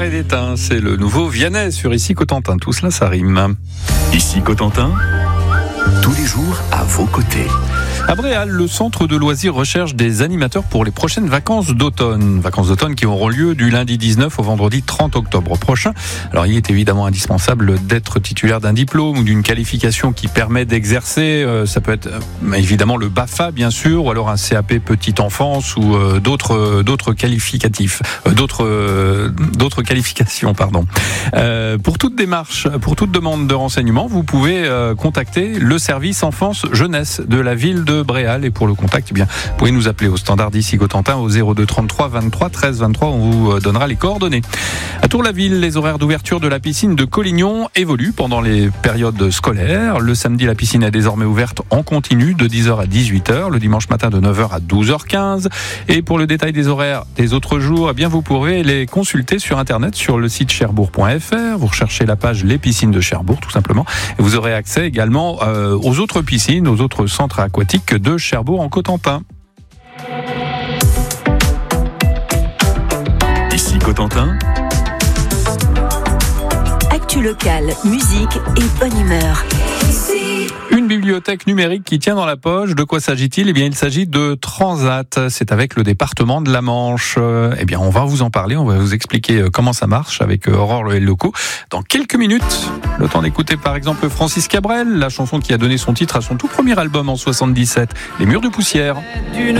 Soirée d'étain, c'est le nouveau Vianney sur Ici Cotentin. Tout cela, ça rime. Ici Cotentin, tous les jours à vos côtés. À Bréal, le centre de loisirs recherche des animateurs pour les prochaines vacances d'automne. Vacances d'automne qui auront lieu du lundi 19 au vendredi 30 octobre prochain. Alors, il est évidemment indispensable d'être titulaire d'un diplôme ou d'une qualification qui permet d'exercer. Ça peut être évidemment le BAFA, bien sûr, ou alors un CAP petite enfance ou d'autres qualificatifs, d'autres qualifications, pardon. Pour toute démarche, pour toute demande de renseignement, vous pouvez contacter le service enfance-jeunesse de la ville de Bréal. Et pour le contact, eh bien, vous pouvez nous appeler au standard d'Ici Cotentin au 02 33 23 13 23. On vous donnera les coordonnées. À Tour-la-Ville, les horaires d'ouverture de la piscine de Collignon évoluent pendant les périodes scolaires. Le samedi, la piscine est désormais ouverte en continu de 10h à 18h. Le dimanche matin, de 9h à 12h15. Et pour le détail des horaires des autres jours, eh bien, vous pourrez les consulter sur Internet, sur le site cherbourg.fr. Vous recherchez la page Les piscines de Cherbourg, tout simplement. Et vous aurez accès également aux autres piscines, aux autres centres aquatiques de Cherbourg en Cotentin. Ici Cotentin. Actu locale, musique et bonne humeur. Une bibliothèque numérique qui tient dans la poche. De quoi s'agit-il ? Eh bien, il s'agit de Transat. C'est avec le département de la Manche. Eh bien, on va vous en parler. On va vous expliquer comment ça marche avec Aurore Loco dans quelques minutes. Le temps d'écouter, par exemple, Francis Cabrel, la chanson qui a donné son titre à son tout premier album en 77, Les Murs de poussière. D'une